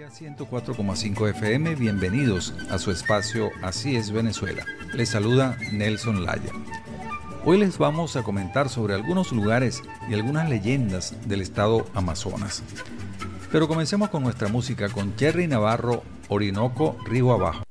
104,5 FM, bienvenidos a su espacio Así es Venezuela. Les saluda Nelson Laya. Hoy les vamos a comentar sobre algunos lugares y algunas leyendas del estado Amazonas. Pero comencemos con nuestra música con Cherry Navarro, Orinoco, Río Abajo.